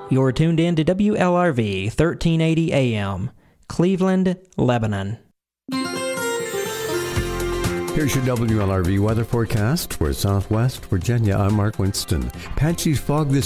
You're tuned in to WLRV 1380 AM, Cleveland, Lebanon. Here's your WLRV weather forecast for Southwest Virginia. I'm Mark Winston. Patchy fog this